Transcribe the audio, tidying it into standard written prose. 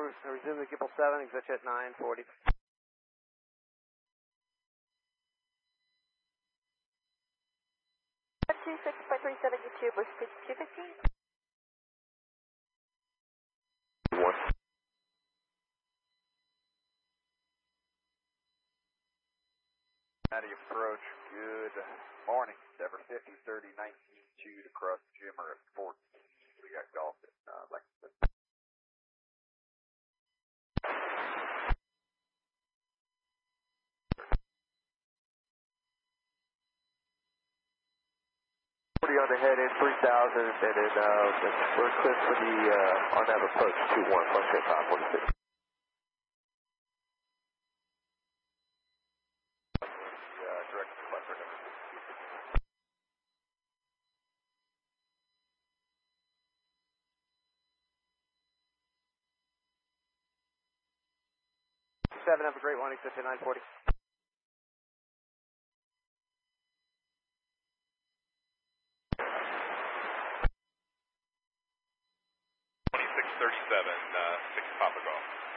resume the Gibble 7, exit at 9:40. 26.372, Bush pitch 215. 1. Matty approach, good morning. Denver 50, 30, 19, 2 to cross Jimmer at 14. We got golf at Lexington. On the head in 3000, and then we're clear for the on-nav approach 21, function 546. Direct selector number 7, have a great one, exit at 9:40. 37, 6 Papa Golf.